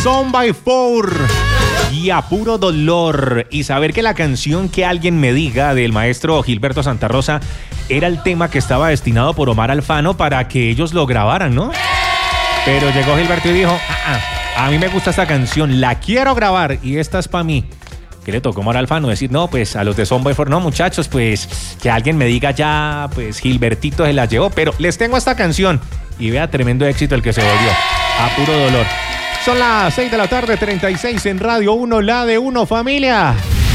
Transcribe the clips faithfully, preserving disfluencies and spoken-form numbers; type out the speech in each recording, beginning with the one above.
Son by Four y A Puro Dolor. Y saber que la canción Que Alguien Me Diga del maestro Gilberto Santa Rosa era el tema que estaba destinado por Omar Alfano para que ellos lo grabaran, ¿no? Pero llegó Gilberto y dijo, ah, ah, a mí me gusta esta canción, la quiero grabar y esta es para mí. ¿Qué le tocó a Omar Alfano? Decir, no, pues a los de Son by Four, no, muchachos, pues que alguien me diga ya, pues Gilbertito se la llevó. Pero les tengo esta canción y vea tremendo éxito el que se volvió. A Puro Dolor. Son las seis de la tarde, treinta y seis en Radio uno, la de uno, familia.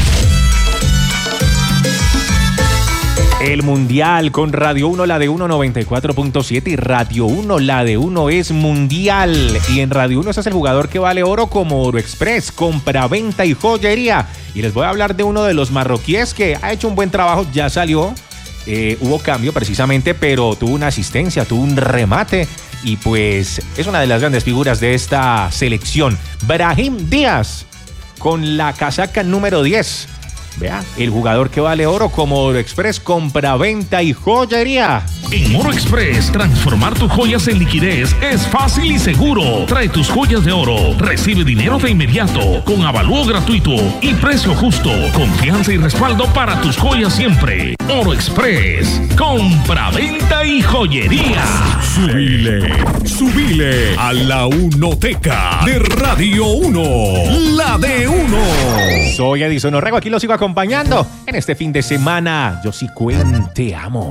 El Mundial con Radio uno, la de uno, noventa y cuatro punto siete y Radio uno, la de uno es Mundial. Y en Radio uno ese es el jugador que vale oro como Oro Express, compra-venta y joyería. Y les voy a hablar de uno de los marroquíes que ha hecho un buen trabajo, ya salió, eh, hubo cambio precisamente, pero tuvo una asistencia, tuvo un remate y pues es una de las grandes figuras de esta selección. Brahim Díaz con la casaca número diez. Vea, el jugador que vale oro como Oro Express, compra-venta y joyería. En Oro Express, transformar tus joyas en liquidez es fácil y seguro. Trae tus joyas de oro, recibe dinero de inmediato, con avalúo gratuito y precio justo. Confianza y respaldo para tus joyas siempre. Oro Express, compra-venta y joyería. Subile, subile a la Unoteca de Radio uno, la de uno. Soy Edison Orrego, aquí los sigo acompañando en este fin de semana. Yo sí, Cuen, te amo.